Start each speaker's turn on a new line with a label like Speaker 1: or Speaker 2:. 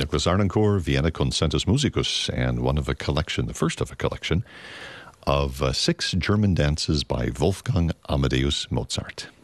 Speaker 1: Douglas Arnoncourt, Vienna Concertus Musicus, and one of a collection, the first of a collection, of 6 German dances by Wolfgang Amadeus Mozart.